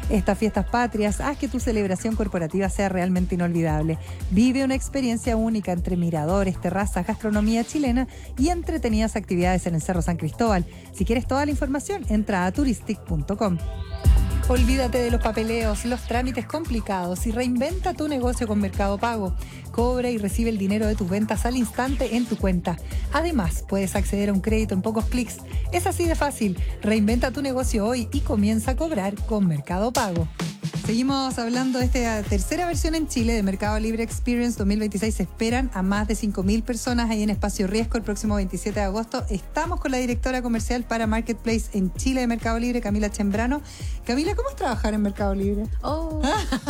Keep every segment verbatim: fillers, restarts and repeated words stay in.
Estas fiestas patrias, haz que tu celebración corporativa sea realmente inolvidable. Vive una experiencia única entre miradores, terrazas, gastronomía chilena y entretenidas actividades en el Cerro San Cristóbal. Si quieres toda la información, entra a turistic punto com. Olvídate de los papeleos, los trámites complicados y reinventa tu negocio con Mercado Pago. Cobra y recibe el dinero de tus ventas al instante en tu cuenta. Además, puedes acceder a un crédito en pocos clics. Es así de fácil. Reinventa tu negocio hoy y comienza a cobrar con Mercado Pago. Seguimos hablando de esta tercera versión en Chile de Mercado Libre Experience dos mil veintiséis. Se esperan a más de cinco mil personas ahí en Espacio Riesgo el próximo veintisiete de agosto. Estamos con la directora comercial para Marketplace en Chile de Mercado Libre, Camila Chambrano. Camila, ¿cómo es trabajar en Mercado Libre? Oh.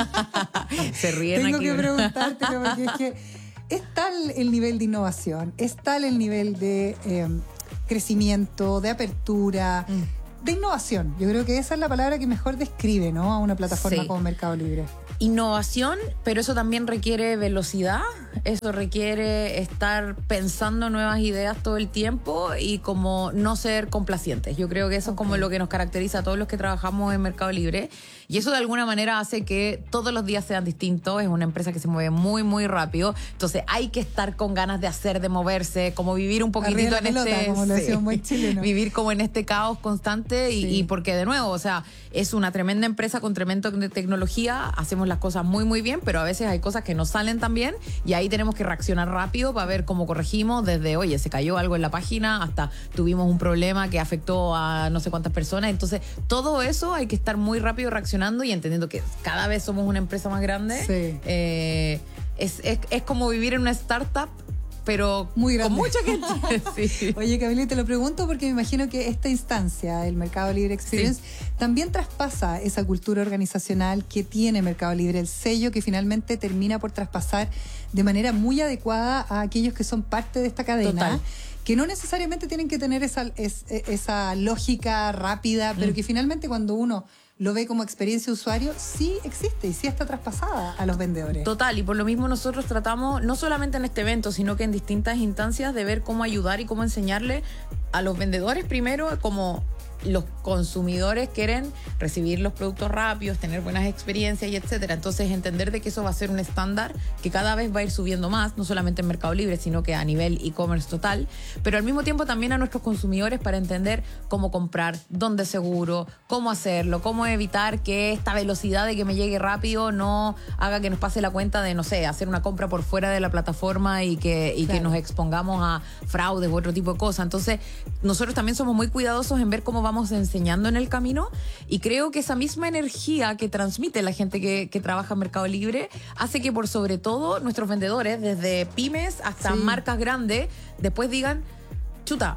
Se ríen Tengo aquí. que preguntarte, porque es que es tal el nivel de innovación, es tal el nivel de eh, crecimiento, de apertura, mm. de innovación. Yo creo que esa es la palabra que mejor describe, ¿no?, a una plataforma sí. como Mercado Libre. Innovación, pero eso también requiere velocidad, eso requiere estar pensando nuevas ideas todo el tiempo y como no ser complacientes. Yo creo que eso okay. es como lo que nos caracteriza a todos los que trabajamos en Mercado Libre, y eso de alguna manera hace que todos los días sean distintos. Es una empresa que se mueve muy, muy rápido, entonces hay que estar con ganas de hacer, de moverse, como vivir un poquitito en pelota, este... como lo decía un buen chileno. Vivir como en este caos constante y, sí. y porque de nuevo, o sea, es una tremenda empresa con tremenda tecnología, hacemos las cosas muy, muy bien, pero a veces hay cosas que no salen tan bien y ahí tenemos que reaccionar rápido para ver cómo corregimos, desde, oye, se cayó algo en la página, hasta tuvimos un problema que afectó a no sé cuántas personas. Entonces, todo eso hay que estar muy rápido reaccionando y entendiendo que cada vez somos una empresa más grande. Sí. Eh, es, es, es como vivir en una startup, pero muy grande. Con mucha gente. Sí. Oye, Camila, te lo pregunto porque me imagino que esta instancia, el Mercado Libre Experience, sí. también traspasa esa cultura organizacional que tiene Mercado Libre, el sello que finalmente termina por traspasar de manera muy adecuada a aquellos que son parte de esta cadena. Total. Que no necesariamente tienen que tener esa, es, esa lógica rápida, pero mm. que finalmente cuando uno lo ve como experiencia de usuario, sí existe y sí está traspasada a los vendedores. Total, y por lo mismo nosotros tratamos, no solamente en este evento, sino que en distintas instancias, de ver cómo ayudar y cómo enseñarle a los vendedores primero, como los consumidores quieren recibir los productos rápidos, tener buenas experiencias y etcétera. Entonces, entender de que eso va a ser un estándar que cada vez va a ir subiendo más, no solamente en Mercado Libre, sino que a nivel e-commerce total, pero al mismo tiempo también a nuestros consumidores para entender cómo comprar, dónde seguro, cómo hacerlo, cómo evitar que esta velocidad de que me llegue rápido no haga que nos pase la cuenta de, no sé, hacer una compra por fuera de la plataforma y que, y claro. que nos expongamos a fraudes u otro tipo de cosas. Entonces, nosotros también somos muy cuidadosos en ver cómo vamos vamos enseñando en el camino, y creo que esa misma energía que transmite la gente que, que trabaja en Mercado Libre hace que por sobre todo nuestros vendedores, desde pymes hasta sí. marcas grandes, después digan, chuta,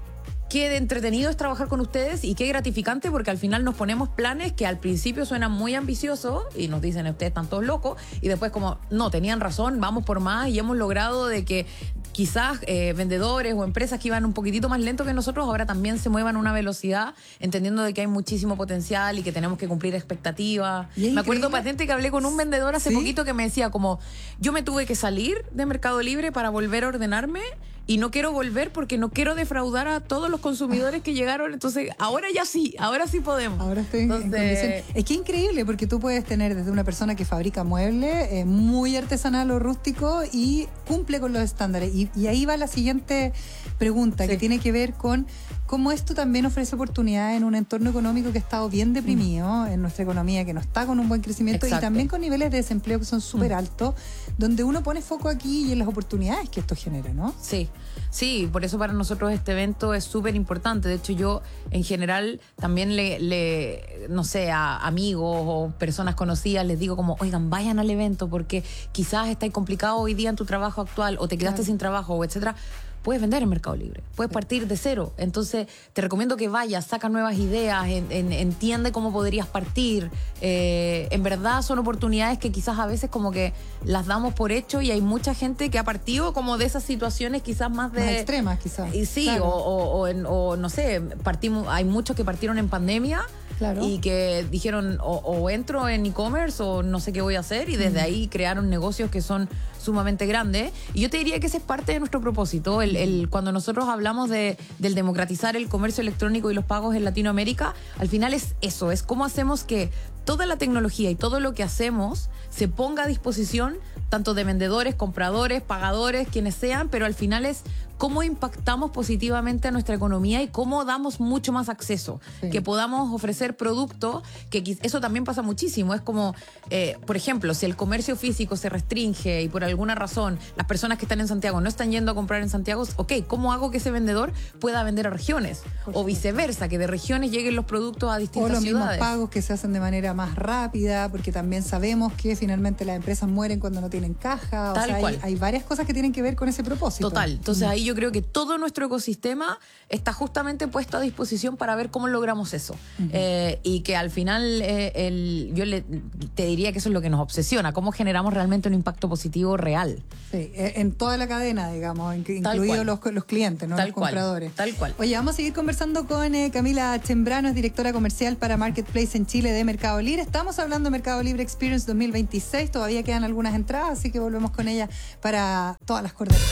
qué entretenido es trabajar con ustedes y qué gratificante, porque al final nos ponemos planes que al principio suenan muy ambiciosos y nos dicen, ustedes están todos locos, y después como, no, tenían razón, vamos por más, y hemos logrado de que quizás eh, vendedores o empresas que iban un poquitito más lento que nosotros ahora también se muevan a una velocidad, entendiendo de que hay muchísimo potencial y que tenemos que cumplir expectativas. Me acuerdo patente que hablé con un vendedor hace ¿Sí? poquito que me decía como, yo me tuve que salir de Mercado Libre para volver a ordenarme y no quiero volver porque no quiero defraudar a todos los consumidores que llegaron. Entonces, ahora ya sí, ahora sí podemos. Ahora estoy en, Entonces, en condición. Es que increíble, porque tú puedes tener desde una persona que fabrica muebles, eh, muy artesanal o rústico, y cumple con los estándares. Y, y ahí va la siguiente pregunta, sí. que tiene que ver con cómo esto también ofrece oportunidades en un entorno económico que ha estado bien deprimido, mm. en nuestra economía que no está con un buen crecimiento. Exacto. Y también con niveles de desempleo que son súper mm. altos, donde uno pone foco aquí y en las oportunidades que esto genera, ¿no? Sí, sí, por eso para nosotros este evento es súper importante. De hecho, yo en general también le, le no sé, a amigos o personas conocidas les digo como, oigan, vayan al evento porque quizás estáis complicado hoy día en tu trabajo actual o te quedaste claro. sin trabajo o etcétera. Puedes vender en Mercado Libre, puedes partir de cero. Entonces, te recomiendo que vayas, saca nuevas ideas, en, en, entiende cómo podrías partir. Eh, en verdad son oportunidades que quizás a veces como que las damos por hecho, y hay mucha gente que ha partido como de esas situaciones quizás más de... Más extremas, quizás. Y sí, claro. o, o, o, en, o no sé, partimos, hay muchos que partieron en pandemia. Claro. Y que dijeron o, o entro en e-commerce o no sé qué voy a hacer, y desde mm. ahí crearon negocios que son sumamente grande. Y yo te diría que ese es parte de nuestro propósito. El, el, cuando nosotros hablamos de, del democratizar el comercio electrónico y los pagos en Latinoamérica, al final es eso, es cómo hacemos que toda la tecnología y todo lo que hacemos se ponga a disposición tanto de vendedores, compradores, pagadores, quienes sean, pero al final es cómo impactamos positivamente a nuestra economía y cómo damos mucho más acceso, sí. que podamos ofrecer productos, que eso también pasa muchísimo, es como, eh, por ejemplo, si el comercio físico se restringe y por alguna razón las personas que están en Santiago no están yendo a comprar en Santiago, ok, ¿cómo hago que ese vendedor pueda vender a regiones? O viceversa, que de regiones lleguen los productos a distintas ciudades. O los ciudades. mismos pagos que se hacen de manera más rápida, porque también sabemos que finalmente las empresas mueren cuando no tienen caja, Tal o sea, cual. Hay, hay varias cosas que tienen que ver con ese propósito. Total, entonces mm. ahí yo creo que todo nuestro ecosistema está justamente puesto a disposición para ver cómo logramos eso. Uh-huh. eh, y que al final eh, el, yo le, te diría que eso es lo que nos obsesiona, cómo generamos realmente un impacto positivo real. Sí, en toda la cadena, digamos, incluidos los, los clientes, ¿no? Tal los compradores. Cual, tal cual. Oye, vamos a seguir conversando con eh, Camila Chembrano, es directora comercial para Marketplace en Chile de Mercado Libre. Estamos hablando de Mercado Libre Experience dos mil veintiséis, todavía quedan algunas entradas, así que volvemos con ella para todas las coordenadas.